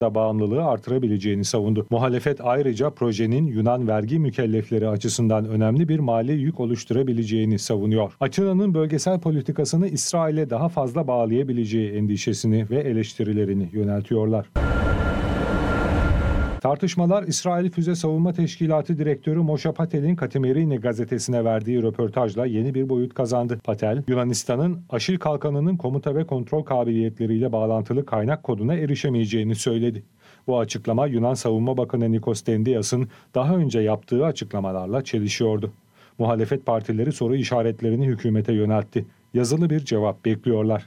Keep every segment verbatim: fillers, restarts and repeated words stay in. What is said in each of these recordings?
da bağımlılığı artırabileceğini savundu. Muhalefet ayrıca projenin Yunan vergi mükellefleri açısından önemli bir mali yük oluşturabileceğini savunuyor. Atina'nın bölgesel politikasını İsrail'e daha fazla bağlayabileceği endişesini ve eleştirilerini yöneltiyorlar. Tartışmalar İsrail Füze Savunma Teşkilatı Direktörü Moshe Patel'in Katemerini gazetesine verdiği röportajla yeni bir boyut kazandı. Patel, Yunanistan'ın Aşil Kalkanı'nın komuta ve kontrol kabiliyetleriyle bağlantılı kaynak koduna erişemeyeceğini söyledi. Bu açıklama Yunan Savunma Bakanı Nikos Dendias'ın daha önce yaptığı açıklamalarla çelişiyordu. Muhalefet partileri soru işaretlerini hükümete yöneltti. Yazılı bir cevap bekliyorlar.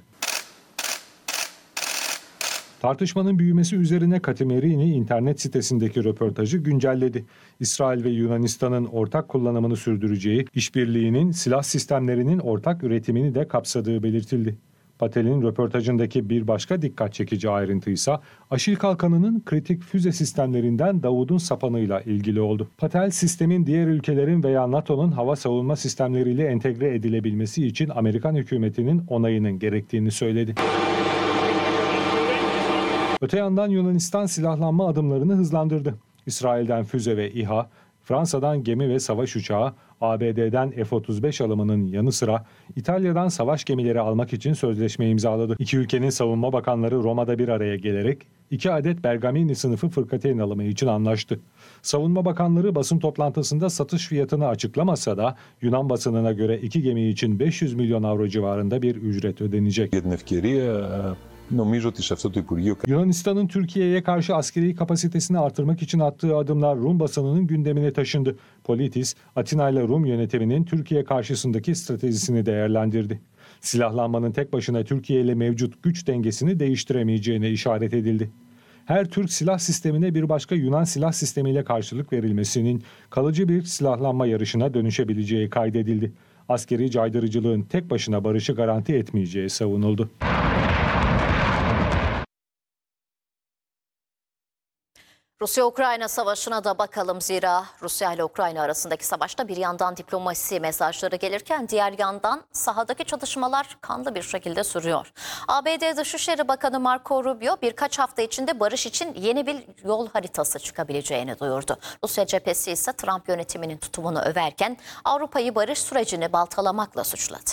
Tartışmanın büyümesi üzerine Katemerini internet sitesindeki röportajı güncelledi. İsrail ve Yunanistan'ın ortak kullanımını sürdüreceği, işbirliğinin silah sistemlerinin ortak üretimini de kapsadığı belirtildi. Patel'in röportajındaki bir başka dikkat çekici ayrıntıysa Aşil Kalkanı'nın kritik füze sistemlerinden Davud'un sapanıyla ilgili oldu. Patel, sistemin diğer ülkelerin veya NATO'nun hava savunma sistemleriyle entegre edilebilmesi için Amerikan hükümetinin onayının gerektiğini söyledi. Öte yandan Yunanistan silahlanma adımlarını hızlandırdı. İsrail'den füze ve İHA, Fransa'dan gemi ve savaş uçağı, A B D'den F otuz beş alımının yanı sıra İtalya'dan savaş gemileri almak için sözleşme imzaladı. İki ülkenin savunma bakanları Roma'da bir araya gelerek iki adet Bergamini sınıfı fırkateyn alımı için anlaştı. Savunma bakanları basın toplantısında satış fiyatını açıklamasa da Yunan basınına göre iki gemi için beş yüz milyon avro civarında bir ücret ödenecek. Yunanistan'ın Türkiye'ye karşı askeri kapasitesini artırmak için attığı adımlar Rum basınının gündemine taşındı. Politis, Atina ile Rum yönetiminin Türkiye karşısındaki stratejisini değerlendirdi. Silahlanmanın tek başına Türkiye ile mevcut güç dengesini değiştiremeyeceğine işaret edildi. Her Türk silah sistemine bir başka Yunan silah sistemiyle karşılık verilmesinin kalıcı bir silahlanma yarışına dönüşebileceği kaydedildi. Askeri caydırıcılığın tek başına barışı garanti etmeyeceği savunuldu. Rusya-Ukrayna savaşına da bakalım, zira Rusya ile Ukrayna arasındaki savaşta bir yandan diplomasi mesajları gelirken diğer yandan sahadaki çatışmalar kanlı bir şekilde sürüyor. A B D Dışişleri Bakanı Marco Rubio birkaç hafta içinde barış için yeni bir yol haritası çıkabileceğini duyurdu. Rusya cephesi ise Trump yönetiminin tutumunu överken Avrupa'yı barış sürecini baltalamakla suçladı.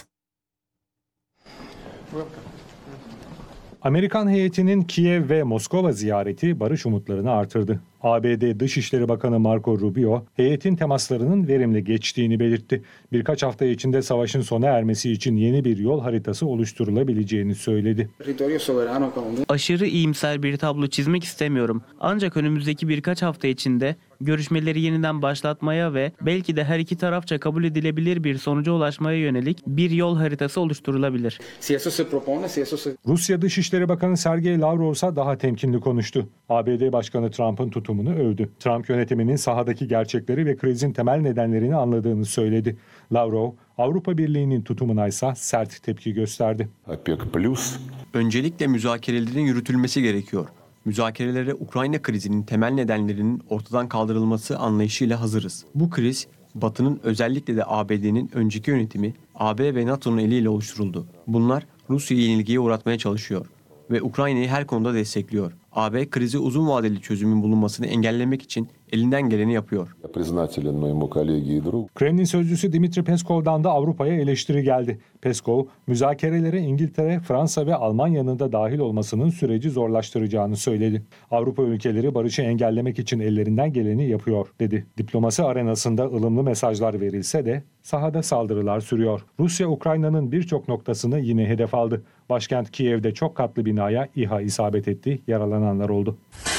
Amerikan heyetinin Kiev ve Moskova ziyareti barış umutlarını artırdı. A B D Dışişleri Bakanı Marco Rubio, heyetin temaslarının verimli geçtiğini belirtti. Birkaç hafta içinde savaşın sona ermesi için yeni bir yol haritası oluşturulabileceğini söyledi. Aşırı iyimser bir tablo çizmek istemiyorum. Ancak önümüzdeki birkaç hafta içinde görüşmeleri yeniden başlatmaya ve belki de her iki tarafça kabul edilebilir bir sonuca ulaşmaya yönelik bir yol haritası oluşturulabilir. Rusya Dışişleri Bakanı Sergey Lavrov ise daha temkinli konuştu. A B D Başkanı Trump'ın tutumunu övdü. Trump yönetiminin sahadaki gerçekleri ve krizin temel nedenlerini anladığını söyledi. Lavrov, Avrupa Birliği'nin tutumuna ise sert tepki gösterdi. Öncelikle müzakerelerin yürütülmesi gerekiyor. Müzakerelere Ukrayna krizinin temel nedenlerinin ortadan kaldırılması anlayışıyla hazırız. Bu kriz, Batı'nın özellikle de A B D'nin önceki yönetimi, A B ve NATO'nun eliyle oluşturuldu. Bunlar Rusya'yı yenilgiye uğratmaya çalışıyor ve Ukrayna'yı her konuda destekliyor. A B krizi uzun vadeli çözümün bulunmasını engellemek için elinden geleni yapıyor. Kremlin sözcüsü Dmitri Peskov'dan da Avrupa'ya eleştiri geldi. Peskov, müzakerelere İngiltere, Fransa ve Almanya'nın da dahil olmasının süreci zorlaştıracağını söyledi. Avrupa ülkeleri barışı engellemek için ellerinden geleni yapıyor, dedi. Diplomasi arenasında ılımlı mesajlar verilse de sahada saldırılar sürüyor. Rusya, Ukrayna'nın birçok noktasını yine hedef aldı. Başkent Kiev'de çok katlı binaya İHA isabet etti, yaralananlar oldu.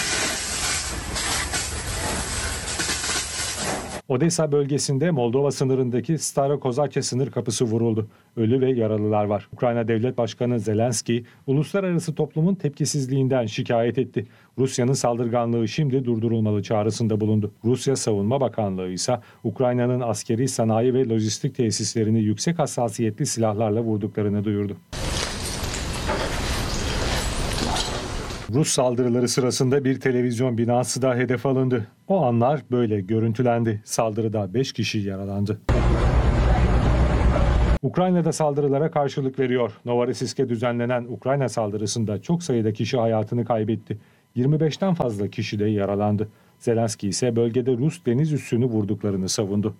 Odessa bölgesinde Moldova sınırındaki Stara-Kozakya sınır kapısı vuruldu. Ölü ve yaralılar var. Ukrayna Devlet Başkanı Zelenski, uluslararası toplumun tepkisizliğinden şikayet etti. Rusya'nın saldırganlığı şimdi durdurulmalı çağrısında bulundu. Rusya Savunma Bakanlığı ise Ukrayna'nın askeri sanayi ve lojistik tesislerini yüksek hassasiyetli silahlarla vurduklarını duyurdu. Rus saldırıları sırasında bir televizyon binası da hedef alındı. O anlar böyle görüntülendi. Saldırıda beş kişi yaralandı. Ukrayna'da saldırılara karşılık veriyor. Novorossiysk'e düzenlenen Ukrayna saldırısında çok sayıda kişi hayatını kaybetti. yirmi beşten fazla kişi de yaralandı. Zelenski ise bölgede Rus deniz üssünü vurduklarını savundu.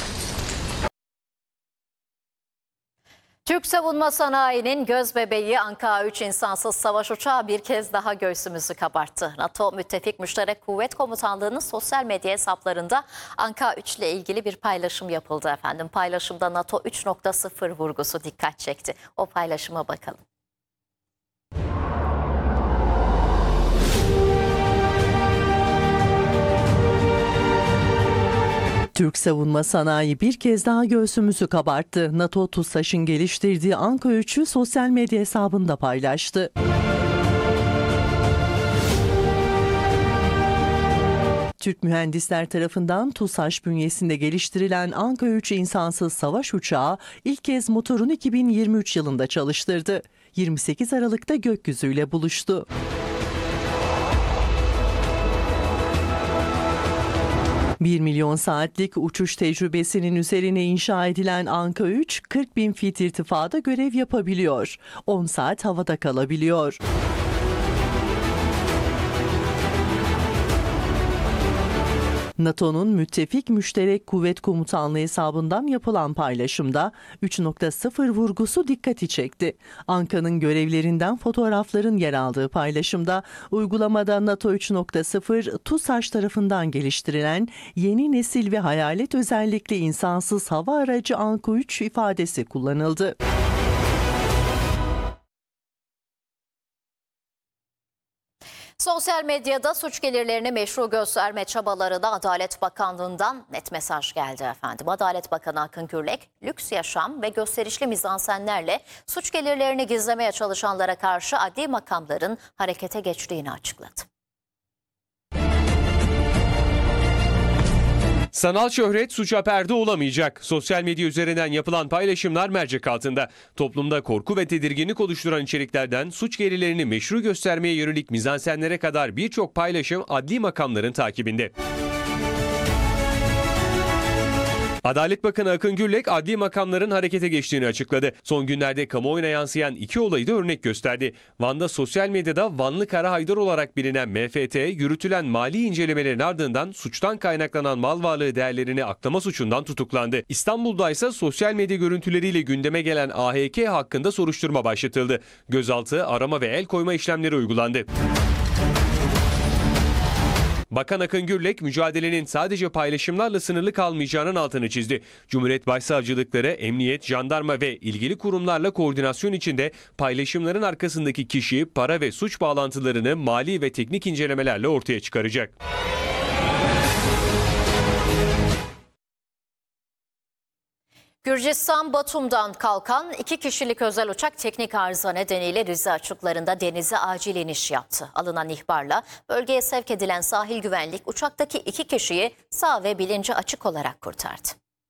Türk savunma sanayinin gözbebeği Anka üç insansız savaş uçağı bir kez daha göğsümüzü kabarttı. NATO Müttefik Müşterek Kuvvet Komutanlığı'nın sosyal medya hesaplarında Anka üç ile ilgili bir paylaşım yapıldı efendim. Paylaşımda NATO üç nokta sıfır vurgusu dikkat çekti. O paylaşıma bakalım. Türk savunma sanayi bir kez daha göğsümüzü kabarttı. NATO TUSAŞ'ın geliştirdiği Anka üçü sosyal medya hesabında paylaştı. Türk mühendisler tarafından TUSAŞ bünyesinde geliştirilen Anka üç insansız savaş uçağı ilk kez motorunu iki bin yirmi üç yılında çalıştırdı. yirmi sekiz Aralık'ta gökyüzüyle buluştu. bir milyon saatlik uçuş tecrübesinin üzerine inşa edilen Anka üç, kırk bin fit irtifada görev yapabiliyor. on saat havada kalabiliyor. NATO'nun Müttefik Müşterek Kuvvet Komutanlığı hesabından yapılan paylaşımda üç nokta sıfır vurgusu dikkati çekti. Anka'nın görevlerinden fotoğrafların yer aldığı paylaşımda uygulamada NATO üç nokta sıfır TUSAŞ tarafından geliştirilen yeni nesil ve hayalet özellikle insansız hava aracı Anka üç ifadesi kullanıldı. Sosyal medyada suç gelirlerini meşru gösterme çabalarına Adalet Bakanlığı'ndan net mesaj geldi efendim. Adalet Bakanı Akın Gürlek, lüks yaşam ve gösterişli mizansenlerle suç gelirlerini gizlemeye çalışanlara karşı adli makamların harekete geçtiğini açıkladı. Sanal şöhret suça perde olamayacak. Sosyal medya üzerinden yapılan paylaşımlar mercek altında. Toplumda korku ve tedirginlik oluşturan içeriklerden suç gelirlerini meşru göstermeye yönelik mizansenlere kadar birçok paylaşım adli makamların takibinde. Adalet Bakanı Akın Gürlek adli makamların harekete geçtiğini açıkladı. Son günlerde kamuoyuna yansıyan iki olayı da örnek gösterdi. Van'da sosyal medyada Vanlı Kara Haydar olarak bilinen M F T, yürütülen mali incelemelerin ardından suçtan kaynaklanan mal varlığı değerlerini aklama suçundan tutuklandı. İstanbul'da ise sosyal medya görüntüleriyle gündeme gelen A H K hakkında soruşturma başlatıldı. Gözaltı, arama ve el koyma işlemleri uygulandı. Bakan Akın Gürlek, mücadelenin sadece paylaşımlarla sınırlı kalmayacağının altını çizdi. Cumhuriyet Başsavcılıkları, emniyet, jandarma ve ilgili kurumlarla koordinasyon içinde paylaşımların arkasındaki kişi, para ve suç bağlantılarını mali ve teknik incelemelerle ortaya çıkaracak. Gürcistan Batum'dan kalkan iki kişilik özel uçak teknik arıza nedeniyle Rize açıklarında denize acil iniş yaptı. Alınan ihbarla bölgeye sevk edilen sahil güvenlik uçaktaki iki kişiyi sağ ve bilinci açık olarak kurtardı.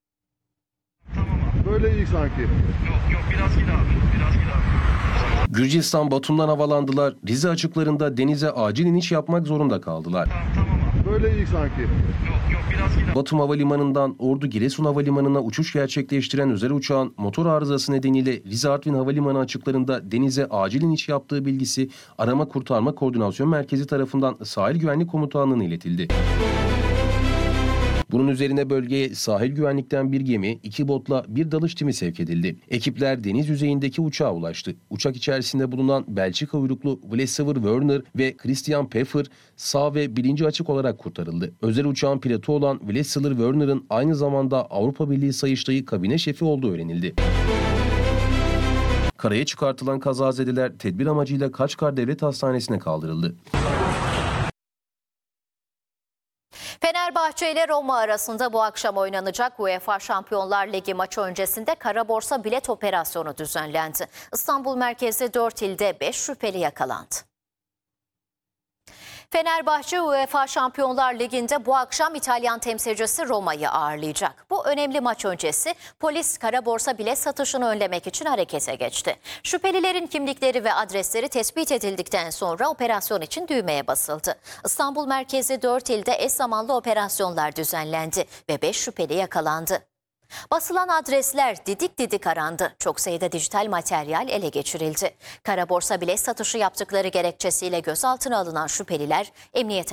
Böyle iyi sanki. Yok yok biraz git abi. Biraz git abi. Gürcistan Batum'dan havalandılar. Rize açıklarında denize acil iniş yapmak zorunda kaldılar. Tamam tamam abi. Böyle iyi sanki. Yok yok biraz git abi. Batum Havalimanı'ndan Ordu Giresun Havalimanı'na uçuş gerçekleştiren özel uçağın motor arızası nedeniyle Rize Artvin Havalimanı açıklarında denize acil iniş yaptığı bilgisi Arama Kurtarma Koordinasyon Merkezi tarafından Sahil Güvenlik Komutanlığı'na iletildi. Bunun üzerine bölgeye sahil güvenlikten bir gemi, iki botla bir dalış timi sevk edildi. Ekipler deniz yüzeyindeki uçağa ulaştı. Uçak içerisinde bulunan Belçika uyruklu Vlasiver Werner ve Christian Pfeffer sağ ve bilinci açık olarak kurtarıldı. Özel uçağın pilotu olan Vlasiver Werner'ın aynı zamanda Avrupa Birliği Sayıştayı kabine şefi olduğu öğrenildi. Karaya çıkartılan kazazedeler tedbir amacıyla Kaçkar Devlet Hastanesi'ne kaldırıldı. Fenerbahçe ile Roma arasında bu akşam oynanacak UEFA Şampiyonlar Ligi maçı öncesinde kara borsa bilet operasyonu düzenlendi. İstanbul merkezli dört ilde beş şüpheli yakalandı. Fenerbahçe UEFA Şampiyonlar Ligi'nde bu akşam İtalyan temsilcisi Roma'yı ağırlayacak. Bu önemli maç öncesi polis kara borsa bilet satışını önlemek için harekete geçti. Şüphelilerin kimlikleri ve adresleri tespit edildikten sonra operasyon için düğmeye basıldı. İstanbul merkezi dört ilde eş zamanlı operasyonlar düzenlendi ve beş şüpheli yakalandı. Basılan adresler didik didik arandı. Çok sayıda dijital materyal ele geçirildi. Kara borsa bilet satışı yaptıkları gerekçesiyle gözaltına alınan şüpheliler emniyete